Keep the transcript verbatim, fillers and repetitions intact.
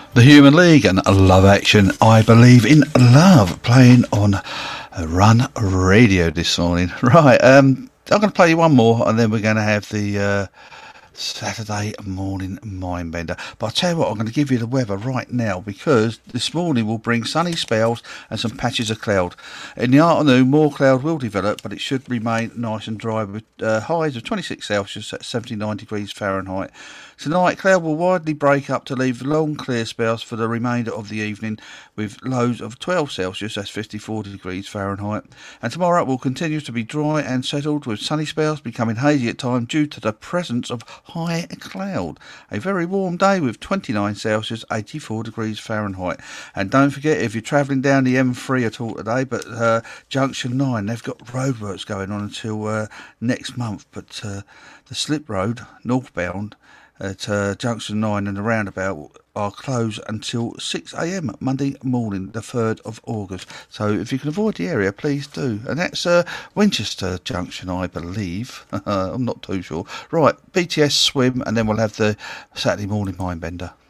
The Human League and Love Action, I Believe in Love, playing on Run Radio this morning. Right, um, I'm going to play you one more and then we're going to have the uh, Saturday morning Mindbender. But I'll tell you what, I'm going to give you the weather right now because this morning will bring sunny spells and some patches of cloud. In the afternoon, more cloud will develop, but it should remain nice and dry with uh, highs of twenty-six Celsius at seventy-nine degrees Fahrenheit. Tonight, cloud will widely break up to leave long clear spells for the remainder of the evening with lows of twelve Celsius, that's fifty-four degrees Fahrenheit. And tomorrow it will continue to be dry and settled with sunny spells becoming hazy at times due to the presence of high cloud. A very warm day with twenty-nine Celsius, eighty-four degrees Fahrenheit. And don't forget, if you're travelling down the M three at all today, but uh, Junction nine, they've got roadworks going on until uh, next month. But uh, the slip road, northbound, at uh, Junction nine and the roundabout are closed until six a m Monday morning, the third of August. So if you can avoid the area, please do. And that's uh, Winchester Junction, I believe. I'm not too sure. Right, B T S Swim, and then we'll have the Saturday morning Mindbender.